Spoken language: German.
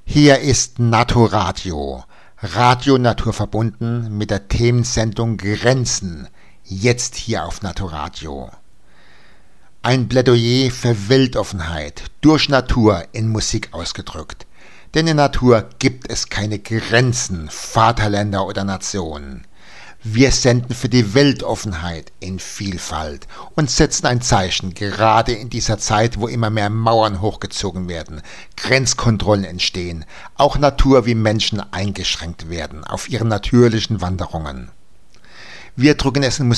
Hier ist Naturradio, Radio naturverbunden mit der Themensendung Grenzen, jetzt hier auf Naturradio. Ein Plädoyer für Weltoffenheit, durch Natur in Musik ausgedrückt. Denn in Natur gibt es keine Grenzen, Vaterländer oder Nationen. Wir senden für die Weltoffenheit in Vielfalt und setzen ein Zeichen, gerade in dieser Zeit, wo immer mehr Mauern hochgezogen werden, Grenzkontrollen entstehen, auch Natur wie Menschen eingeschränkt werden auf ihren natürlichen Wanderungen. Wir drücken es in